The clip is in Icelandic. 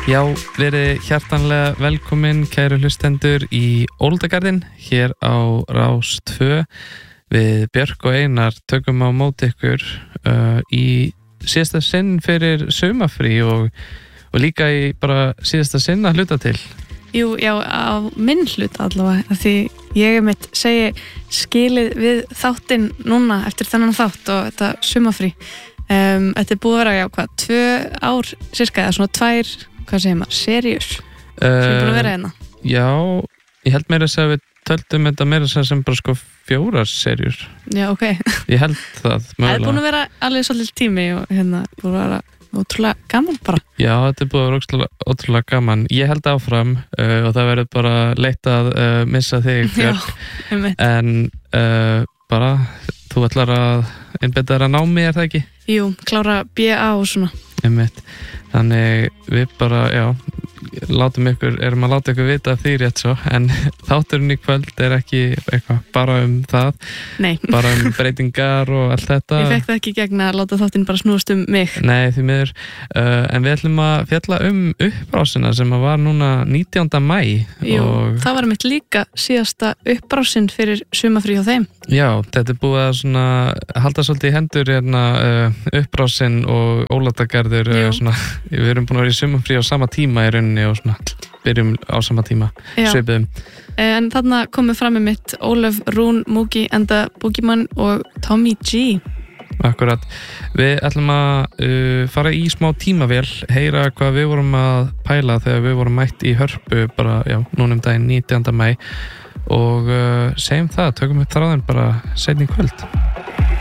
Já, verið hjartanlega velkomin kæru hlustendur í Óldagarðinn hér á Rás 2. Við Björk og Einar tökum á móti ykkur í síðasta sinn fyrir sumarfrí og líka í bara síðasta sinn að hluta til. Jú, já, á minn hlut allavega, því ég mitt segi skilið við þáttinn núna eftir þennan þátt og þetta sumarfrí. Þetta búið að vera, já, 2 ár sirka, eða svona 2, hvað segir maður, seríur sem búin að vera hérna. Já, ég held meira að segja við töldum þetta meira að segja sem bara sko 4 seríur. Já, ok. Ég held það mögulega. Það er búin að vera alveg svolítið tími og hérna búin að vera ótrúlega gaman bara. Já, þetta er búin að vera ótrúlega gaman. Ég held áfram og það verður bara leitt að missa þig, Björk. Já, en bara, þú ætlar að einbeita þér að námi, það ekki? Jú, klára BA og svona. Þannig við bara, já, erum að láta ykkur vita því rétt svo, en þátturinn í kvöld er ekki eitthvað bara það. Nei. Bara breytingar og allt þetta. Ég fekk það ekki gegn að láta þáttinn bara snúast mig. Nei, því miður. En við ætlum að fjalla uppbrásina sem að var núna 19. maí. Jú, það var mitt líka síðasta uppbrásin fyrir sumarfrí hjá þeim. Já, þetta er búið að svona halda svolítið í hendur hérna uppbrásin og Óladagarður svona, við erum búin að vera í sumarfrí á sama tíma í rauninni og svona byrjum á sama tíma svipuðum. En þarna komið fram með mitt Ólöf Rún, Múgi, Enda, Búgimann og Tommy G. Akkurat. Við ætlum að fara í smá tímavél, heyra hvað við vorum að pæla þegar við vorum mætt í Hörpu bara, já, núna daginn 19. maí og segjum það, tökum upp þráðinn bara seinni í kvöld.